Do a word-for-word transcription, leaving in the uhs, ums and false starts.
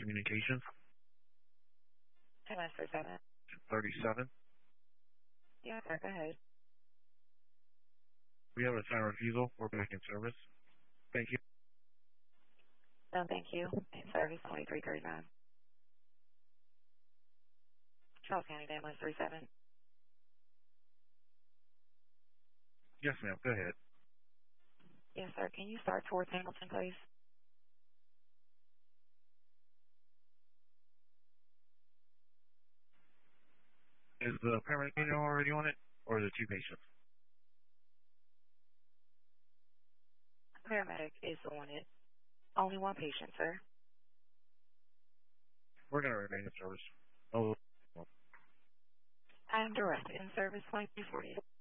Communications. ten minutes for seven. thirty-seven. Yeah, sir, go ahead. We have a time refusal. We're back in service. Thank you. No, thank you. In service, twenty-three thirty-nine. Charles County Ambulance three seven. Yes, ma'am. Go ahead. Yes, sir. Can you start towards Hamilton, please? Is the paramedic unit already on it, or is it two patients? Paramedic is on it. Only one patient, sir. We're going to remain in service. Oh, I am direct in service twenty-two forty.